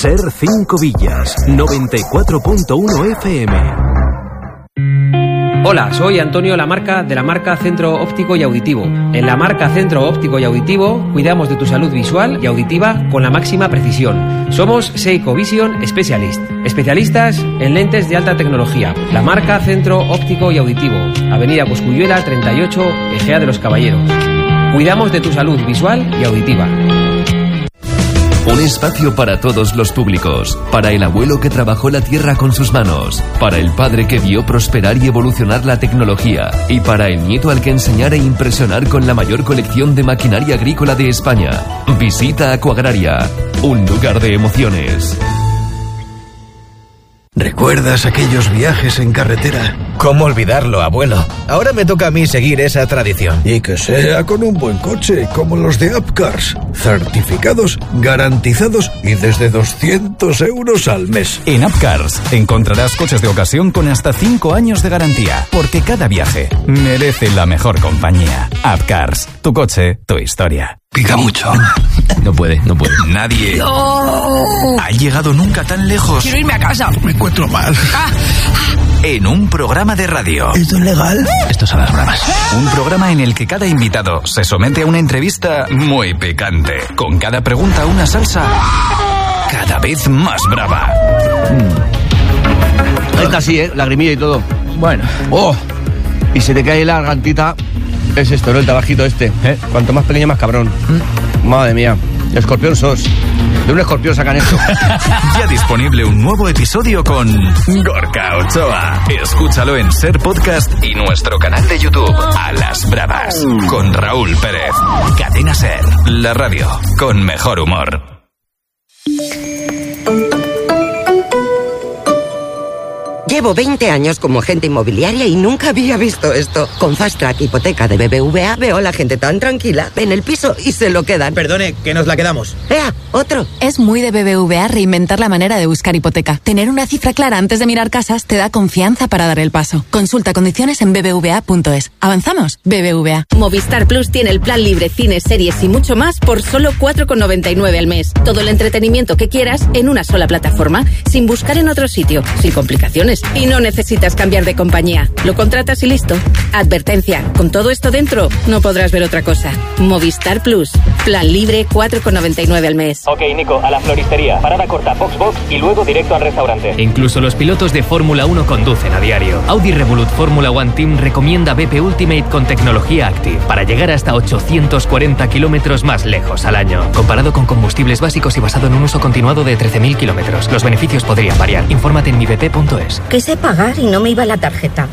Ser 5 Villas, 94.1 FM. Hola, soy Antonio Lamarca de la marca Centro Óptico y Auditivo. En la marca Centro Óptico y Auditivo cuidamos de tu salud visual y auditiva con la máxima precisión. Somos Seiko Vision Specialist, especialistas en lentes de alta tecnología. La marca Centro Óptico y Auditivo, Avenida Cosculluela 38, Ejea de los Caballeros. Cuidamos de tu salud visual y auditiva. Un espacio para todos los públicos, para el abuelo que trabajó la tierra con sus manos, para el padre que vio prosperar y evolucionar la tecnología, y para el nieto al que enseñar e impresionar con la mayor colección de maquinaria agrícola de España. Visita Acuagraria, un lugar de emociones. ¿Recuerdas aquellos viajes en carretera? ¿Cómo olvidarlo, abuelo? Ahora me toca a mí seguir esa tradición. Y que sea con un buen coche, como los de Upcars. Certificados, garantizados y desde 200 euros al mes. En Upcars encontrarás coches de ocasión con hasta 5 años de garantía, porque cada viaje merece la mejor compañía. Upcars, tu coche, tu historia. Pica mucho. No puede. Nadie ha llegado nunca tan lejos. Quiero irme a casa. Me encuentro mal. En un programa de radio. ¿Esto es legal? Esto son las bravas. Un programa en el que cada invitado se somete a una entrevista muy picante, con cada pregunta una salsa cada vez más brava. Esta sí, lagrimilla y todo. Bueno. ¡Oh! Y se te cae la gargantita. Es esto, ¿no? El tabajito este. Cuanto más pequeño, más cabrón. Madre mía. Escorpión sos. De un escorpión sacan esto. Ya disponible un nuevo episodio con Gorka Ochoa. Escúchalo en Ser Podcast y nuestro canal de YouTube, A las Bravas, con Raúl Pérez. Cadena Ser, la radio con mejor humor. Llevo 20 años como agente inmobiliaria y nunca había visto esto. Con Fast Track Hipoteca de BBVA veo a la gente tan tranquila. Ven el piso y se lo quedan. Perdone, que nos la quedamos. ¡Ea! ¡Otro! Es muy de BBVA reinventar la manera de buscar hipoteca. Tener una cifra clara antes de mirar casas te da confianza para dar el paso. Consulta condiciones en bbva.es. ¿Avanzamos? BBVA. Movistar Plus tiene el plan libre, cines, series y mucho más por solo 4,99 al mes. Todo el entretenimiento que quieras en una sola plataforma, sin buscar en otro sitio, sin complicaciones. Y no necesitas cambiar de compañía. Lo contratas y listo. Advertencia, con todo esto dentro, no podrás ver otra cosa. Movistar Plus. Plan libre, 4,99 al mes. Ok, Nico, a la floristería. Parada corta, Foxbox y luego directo al restaurante. Incluso los pilotos de Fórmula 1 conducen a diario. Audi Revolut Fórmula 1 Team recomienda BP Ultimate con tecnología Active para llegar hasta 840 kilómetros más lejos al año. Comparado con combustibles básicos y basado en un uso continuado de 13.000 kilómetros. Los beneficios podrían variar. Infórmate en mibp.es. Quise pagar y no me iba la tarjeta.